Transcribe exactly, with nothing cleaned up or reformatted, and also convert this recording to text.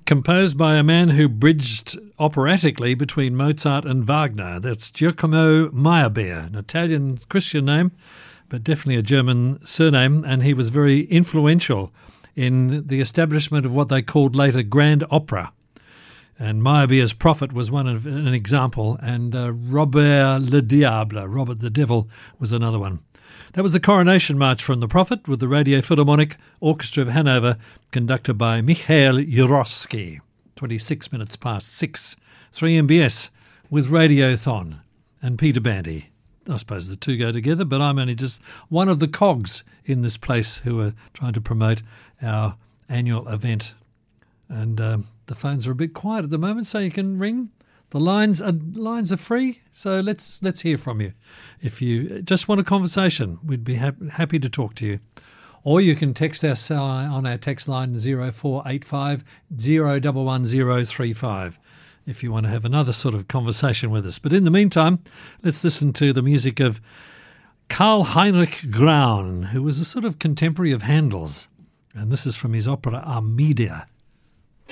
composed by a man who bridged operatically between Mozart and Wagner. That's Giacomo Meyerbeer, an Italian Christian name, but definitely a German surname, and he was very influential in the establishment of what they called later Grand Opera. And Meyerbeer's Prophet was one of an example, and uh, Robert le Diable, Robert the Devil, was another one. That was the Coronation March from the Prophet with the Radio Philharmonic Orchestra of Hanover, conducted by Mikhail Jurovsky. twenty-six minutes past six. three M B S with Radiothon and Peter Bandy. I suppose the two go together, but I'm only just one of the cogs in this place who are trying to promote our annual event. And um, the phones are a bit quiet at the moment, so you can ring. The lines are lines are free, so let's let's hear from you. If you just want a conversation, we'd be ha- happy to talk to you. Or you can text us on our text line zero four eight five zero one one zero three five if you want to have another sort of conversation with us. But in the meantime, let's listen to the music of Karl Heinrich Graun, who was a sort of contemporary of Handel's. And this is from his opera Armida.